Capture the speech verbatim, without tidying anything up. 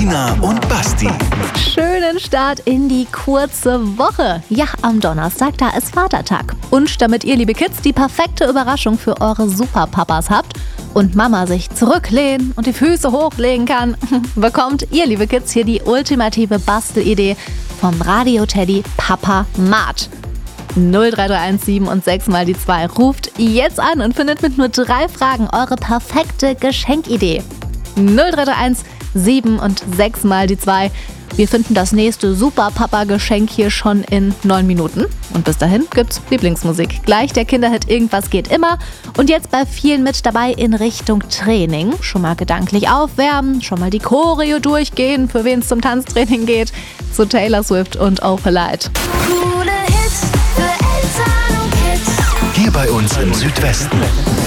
Ina und Basti. Schönen Start in die kurze Woche. Ja, am Donnerstag, da ist Vatertag. Und damit ihr, liebe Kids, die perfekte Überraschung für eure Superpapas habt und Mama sich zurücklehnen und die Füße hochlegen kann, bekommt ihr, liebe Kids, hier die ultimative Bastelidee vom Radio-Teddy Papa Mart. null drei drei eins sieben und sechs mal die zwei. Ruft jetzt an und findet mit nur drei Fragen eure perfekte Geschenkidee. null drei drei eins sieben und sechs mal die zwei. Wir finden das nächste Super-Papa-Geschenk hier schon in neun Minuten. Und bis dahin gibt's Lieblingsmusik. Gleich der Kinderhit Irgendwas geht immer. Und jetzt bei vielen mit dabei in Richtung Training. Schon mal gedanklich aufwärmen, schon mal die Choreo durchgehen, für wen es zum Tanztraining geht. Zu Taylor Swift und Oh Polite. Coole Hits für Eltern und Kids. Hier bei uns im Südwesten.